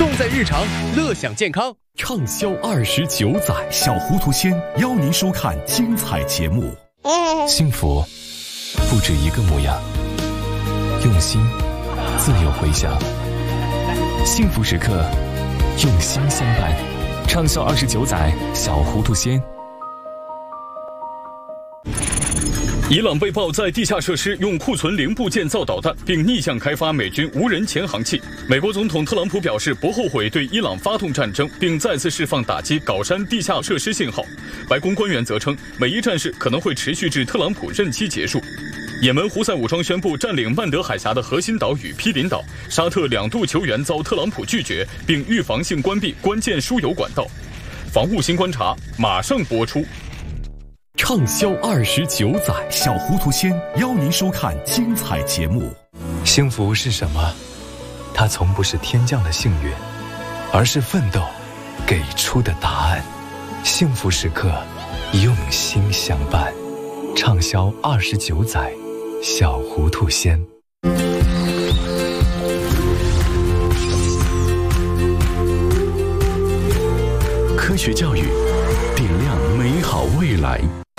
重在日常，乐享健康。 畅销29载，小糊涂仙邀您收看精彩节目。 幸福不止一个模样，用心自有回响。幸福时刻，用心相伴。畅销29载，小糊涂仙。 伊朗被曝在地下设施用库存零部件造导弹，并逆向开发美军无人潜航器。美国总统特朗普表示不后悔对伊朗发动战争，并再次释放打击搞山地下设施信号。白宫官员则称，美伊战事可能会持续至特朗普任期结束。也门胡塞武装宣布占领曼德海峡的核心岛屿毗邻岛，沙特2度求援遭特朗普拒绝，并预防性关闭关键输油管道。防务新观察马上播出。 畅销29载，小糊涂仙邀您收看精彩节目。 幸福是什么？它从不是天降的幸运，而是奋斗给出的答案。幸福时刻，用心相伴。畅销29载，小糊涂仙。 科学教育，点亮美好未来。